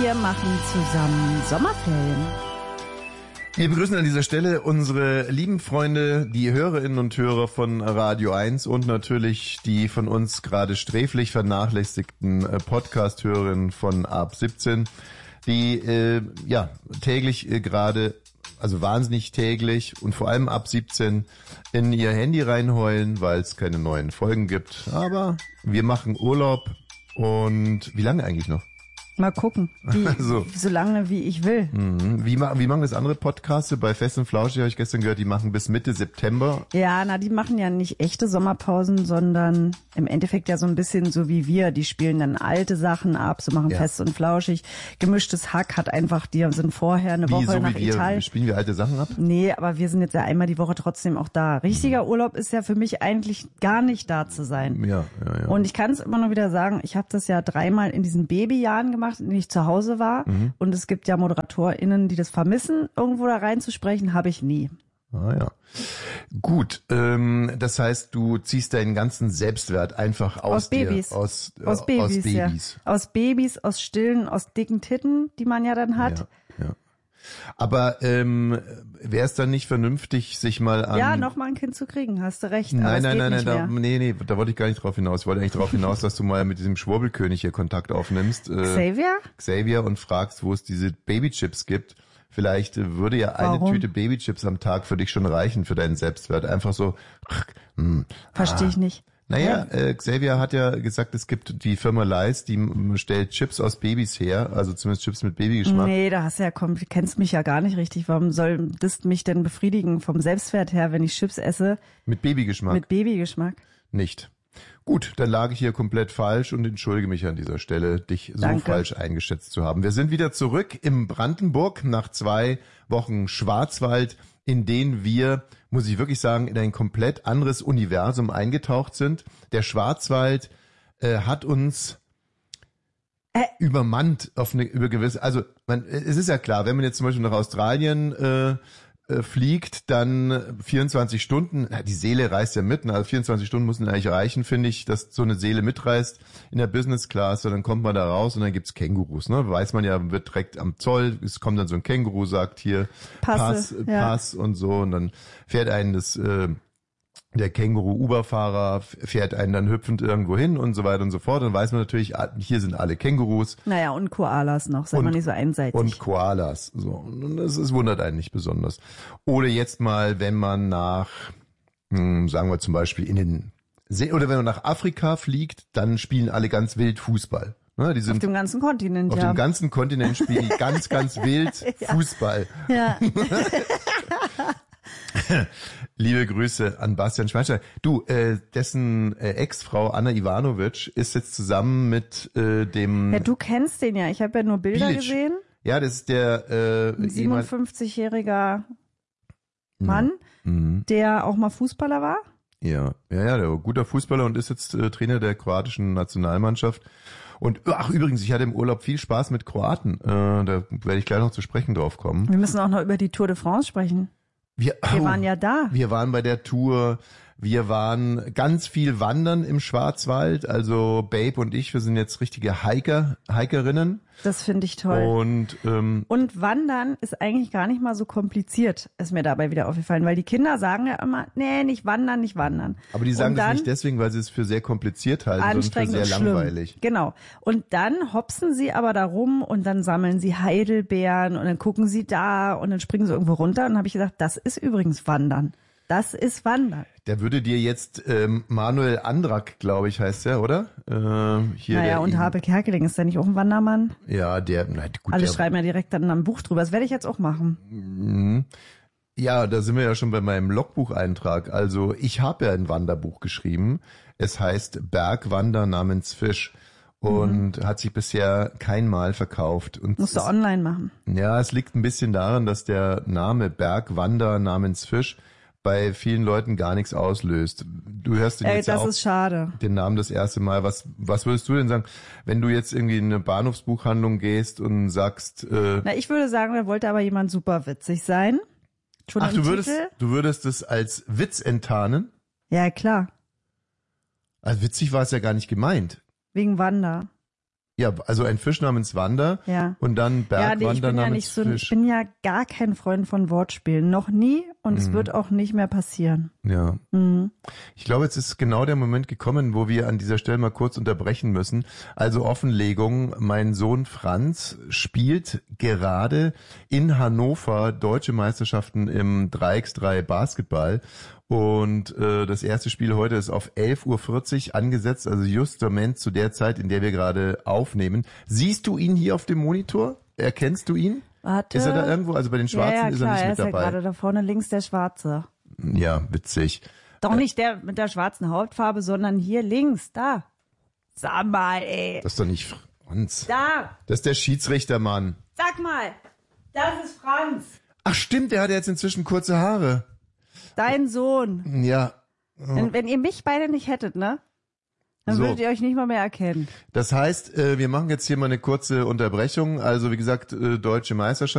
Wir machen zusammen Sommerferien. Wir begrüßen an dieser Stelle unsere lieben Freunde, die Hörerinnen und Hörer von Radio 1 und natürlich die von uns gerade sträflich vernachlässigten Podcast-Hörerinnen von ab 17, die täglich gerade, also wahnsinnig täglich und vor allem ab 17 in ihr Handy reinheulen, weil es keine neuen Folgen gibt. Aber wir machen Urlaub und wie lange eigentlich noch? Mal gucken, so lange wie ich will. Wie machen das andere Podcasts? Bei Fest und Flauschig habe ich gestern gehört, die machen bis Mitte September. Ja, die machen ja nicht echte Sommerpausen, sondern im Endeffekt ja so ein bisschen so wie wir. Die spielen dann alte Sachen ab, so machen Fest und Flauschig. Gemischtes Hack hat einfach, die sind vorher eine Woche so nach Italien. Spielen wir alte Sachen ab? Nee, aber wir sind jetzt ja einmal die Woche trotzdem auch da. Richtiger Urlaub ist ja für mich eigentlich gar nicht da zu sein. Ja. Und ich kann es immer nur wieder sagen, ich habe das ja 3-mal in diesen Babyjahren gemacht, in denen ich zu Hause war. Und es gibt ja ModeratorInnen, die das vermissen, irgendwo da reinzusprechen, habe ich nie. Ah ja. Gut, das heißt, du ziehst deinen ganzen Selbstwert einfach aus Babys. Dir. Aus Babys. Ja. Babys. Aus Babys, aus Stillen, aus dicken Titten, die man ja dann hat. Ja. Aber wäre es dann nicht vernünftig, sich mal an... Ja, noch mal ein Kind zu kriegen, hast du recht. Nein, da wollte ich gar nicht drauf hinaus. Ich wollte eigentlich drauf hinaus, dass du mal mit diesem Schwurbelkönig hier Kontakt aufnimmst. Xavier und fragst, wo es diese Babychips gibt. Vielleicht würde ja eine Tüte Babychips am Tag für dich schon reichen, für deinen Selbstwert. Einfach so... Verstehe ich nicht. Naja, Xavier hat ja gesagt, es gibt die Firma Leis, die stellt Chips aus Babys her, also zumindest Chips mit Babygeschmack. Nee, du kennst mich ja gar nicht richtig. Warum soll das mich denn befriedigen vom Selbstwert her, wenn ich Chips esse? Mit Babygeschmack? Mit Babygeschmack. Nicht. Gut, dann lag ich hier komplett falsch und entschuldige mich an dieser Stelle, dich so falsch eingeschätzt zu haben. Wir sind wieder zurück im Brandenburg nach 2 Wochen Schwarzwald, in denen wir, muss ich wirklich sagen, in ein komplett anderes Universum eingetaucht sind. Der Schwarzwald hat uns übermannt über gewisse, also es ist ja klar, wenn man jetzt zum Beispiel nach Australien fliegt, dann 24 Stunden, die Seele reist ja mit, also 24 Stunden müssen eigentlich reichen, finde ich, dass so eine Seele mitreist in der Business Class, und dann kommt man da raus und dann gibt's Kängurus, ne? Weiß man ja, wird direkt am Zoll, es kommt dann so ein Känguru, sagt hier Pass und so, und dann fährt einen der Känguru-Uber-Fahrer fährt einen dann hüpfend irgendwo hin und so weiter und so fort. Dann weiß man natürlich, hier sind alle Kängurus. Naja, und Koalas noch, sei mal nicht so einseitig. Und Koalas, so. Und das wundert einen nicht besonders. Oder jetzt mal, wenn man nach, sagen wir zum Beispiel oder wenn man nach Afrika fliegt, dann spielen alle ganz wild Fußball. Ne, die sind auf dem ganzen Kontinent, Auf dem ganzen Kontinent spielen die ganz, ganz wild Fußball. Ja. Liebe Grüße an Bastian Schweinsteiger. Du, dessen Ex-Frau Anna Ivanovic ist jetzt zusammen mit dem... Ja, du kennst den ja. Ich habe ja nur Bilder gesehen. Ja, das ist der... 57-jähriger Mann, der auch mal Fußballer war. Ja, der war guter Fußballer und ist jetzt Trainer der kroatischen Nationalmannschaft. Und übrigens, ich hatte im Urlaub viel Spaß mit Kroaten. Da werde ich gleich noch zu sprechen drauf kommen. Wir müssen auch noch über die Tour de France sprechen. Wir waren ja da. Wir waren bei der Tour. Wir waren ganz viel wandern im Schwarzwald. Also Babe und ich, wir sind jetzt richtige Hikerinnen. Das finde ich toll. Und Wandern ist eigentlich gar nicht mal so kompliziert, ist mir dabei wieder aufgefallen. Weil die Kinder sagen ja immer, nee, nicht wandern, nicht wandern. Aber die sagen das nicht deswegen, weil sie es für sehr kompliziert halten, sondern für sehr langweilig. Genau. Und dann hopsen sie aber da rum und dann sammeln sie Heidelbeeren und dann gucken sie da und dann springen sie irgendwo runter. Und dann habe ich gesagt, das ist übrigens Wandern. Das ist Wandern. Der würde dir jetzt Manuel Andrak, glaube ich, heißt der, oder? Und Habe Kerkeling, ist der nicht auch ein Wandermann? Ja, Alle schreiben ja direkt dann ein Buch drüber. Das werde ich jetzt auch machen. Ja, da sind wir ja schon bei meinem Logbucheintrag. Also ich habe ja ein Wanderbuch geschrieben. Es heißt Bergwander namens Fisch. Und hat sich bisher kein Mal verkauft. Und musst du online machen. Ja, es liegt ein bisschen daran, dass der Name Bergwander namens Fisch bei vielen Leuten gar nichts auslöst. Du hörst den jetzt das ist schade. Den Namen das erste Mal. Was würdest du denn sagen, wenn du jetzt irgendwie in eine Bahnhofsbuchhandlung gehst und sagst... ich würde sagen, da wollte aber jemand super witzig sein. Schon du würdest es als Witz enttarnen? Ja, klar. Also witzig war es ja gar nicht gemeint. Wegen Wander. Ja, also ein Fisch namens Wanda und dann Bergwander namens Fisch. Ich bin ja gar kein Freund von Wortspielen. Noch nie und es wird auch nicht mehr passieren. Ja. Ich glaube, jetzt ist genau der Moment gekommen, wo wir an dieser Stelle mal kurz unterbrechen müssen. Also Offenlegung, mein Sohn Franz spielt gerade in Hannover Deutsche Meisterschaften im 3x3 Basketball. Und das erste Spiel heute ist auf 11:40 Uhr angesetzt, also justament zu der Zeit, in der wir gerade aufnehmen. Siehst du ihn hier auf dem Monitor? Erkennst du ihn? Warte. Ist er da irgendwo? Also bei den Schwarzen ist er nicht mit dabei. Er ist ja gerade da vorne links der Schwarze. Ja, witzig. Doch nicht der mit der schwarzen Hautfarbe, sondern hier links, da. Sag mal, ey. Das ist doch nicht Franz. Da. Das ist der Schiedsrichtermann. Sag mal, das ist Franz. Ach stimmt, der hat jetzt inzwischen kurze Haare. Dein Sohn. Ja. Wenn ihr mich beide nicht hättet, ne? Dann würdet ihr euch nicht mal mehr erkennen. Das heißt, wir machen jetzt hier mal eine kurze Unterbrechung. Also wie gesagt, Deutsche Meisterschaft.